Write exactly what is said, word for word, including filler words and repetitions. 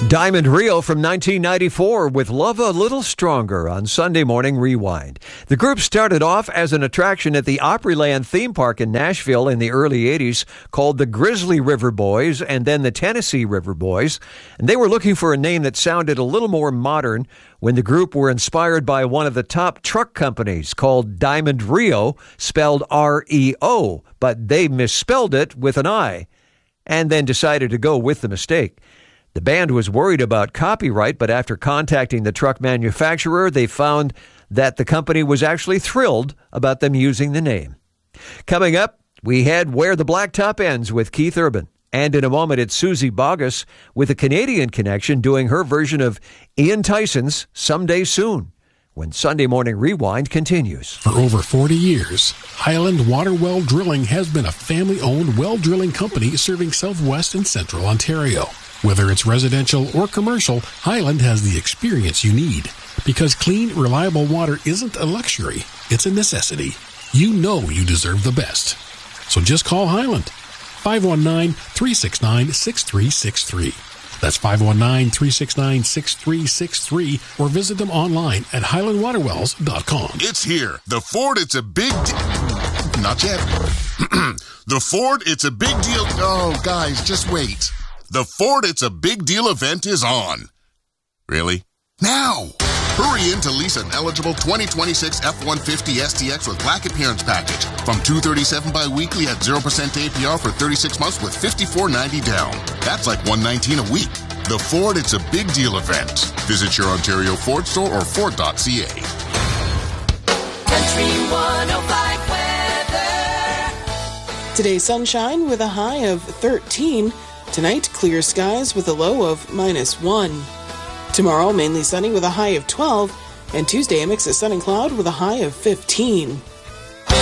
Diamond Rio from nineteen ninety-four with Love a Little Stronger on Sunday Morning Rewind. The group started off as an attraction at the Opryland theme park in Nashville in the early eighties called the Grizzly River Boys and then the Tennessee River Boys. And they were looking for a name that sounded a little more modern when the group were inspired by one of the top truck companies called Diamond Rio, spelled R E O, but they misspelled it with an I and then decided to go with the mistake. The band was worried about copyright, but after contacting the truck manufacturer, they found that the company was actually thrilled about them using the name. Coming up, we had Where the Blacktop Ends with Keith Urban. And in a moment, it's Susie Bogus with a Canadian connection doing her version of Ian Tyson's Someday Soon, when Sunday Morning Rewind continues. For over forty years, Highland Water Well Drilling has been a family-owned well drilling company serving southwest and central Ontario. Whether it's residential or commercial, Highland has the experience you need. Because clean, reliable water isn't a luxury, it's a necessity. You know you deserve the best. So just call Highland. five one nine, three six nine, six three six three. That's five one nine, three six nine, six three six three, or visit them online at highland water wells dot com. It's here. The Ford It's a Big Deal. Not yet. The Ford It's a Big Deal. Oh, guys, just wait. The Ford It's a Big Deal event is on. Really? Now! Hurry in to lease an eligible twenty twenty-six F one fifty S T X with Black Appearance Package from two hundred thirty-seven dollars bi-weekly at zero percent A P R for thirty-six months with fifty-four ninety down. That's like one hundred nineteen dollars a week. The Ford It's a Big Deal event. Visit your Ontario Ford store or ford dot c a. Country one oh five weather. Today, sunshine with a high of thirteen. Tonight, clear skies with a low of minus one. Tomorrow, mainly sunny with a high of twelve. And Tuesday, a mix of sun and cloud with a high of fifteen.